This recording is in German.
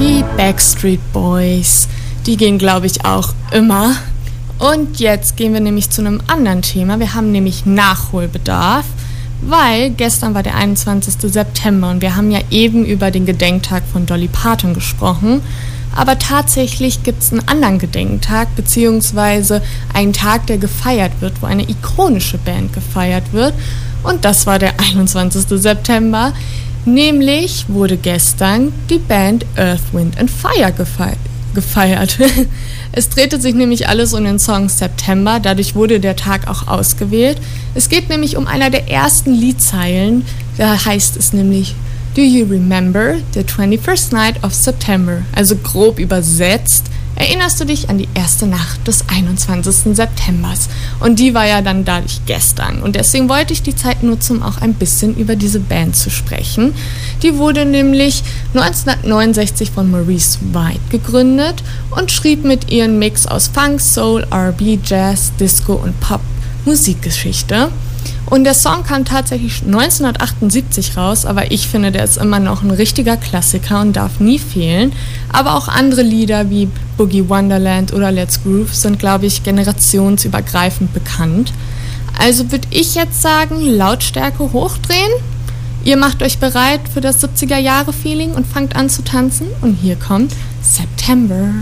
Die Backstreet Boys, die gehen, glaube ich, auch immer. Und jetzt gehen wir nämlich zu einem anderen Thema. Wir haben nämlich Nachholbedarf, weil gestern war der 21. September und wir haben ja eben über den Gedenktag von Dolly Parton gesprochen. Aber tatsächlich gibt es einen anderen Gedenktag, beziehungsweise einen Tag, der gefeiert wird, wo eine ikonische Band gefeiert wird. Und das war der 21. September. Nämlich wurde gestern die Band Earth, Wind and Fire gefeiert. Es drehte sich nämlich alles um den Song September, dadurch wurde der Tag auch ausgewählt. Es geht nämlich um einer der ersten Liedzeilen, da heißt es nämlich Do you remember the 21st night of September? Also grob übersetzt, erinnerst du dich an die erste Nacht des 21. Septembers? Und die war ja dann dadurch gestern. Und deswegen wollte ich die Zeit nutzen, um auch ein bisschen über diese Band zu sprechen. Die wurde nämlich 1969 von Maurice White gegründet und schrieb mit ihrem Mix aus Funk, Soul, R&B, Jazz, Disco und Pop Musikgeschichte. Und der Song kam tatsächlich 1978 raus, aber ich finde, der ist immer noch ein richtiger Klassiker und darf nie fehlen. Aber auch andere Lieder wie Boogie Wonderland oder Let's Groove sind, glaube ich, generationsübergreifend bekannt. Also würde ich jetzt sagen, Lautstärke hochdrehen. Ihr macht euch bereit für das 70er-Jahre-Feeling und fangt an zu tanzen. Und hier kommt September.